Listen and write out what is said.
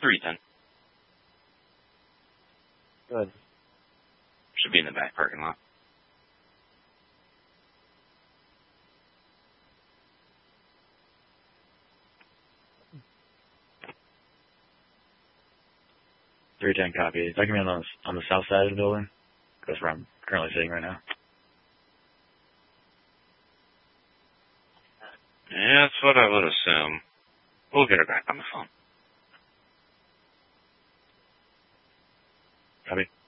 310. Good. Should be in the back parking lot. .310 copy. Is that going to be on the south side of the building? That's where I'm currently sitting right now. Yeah, that's what I would assume. We'll get her back on the phone. Copy.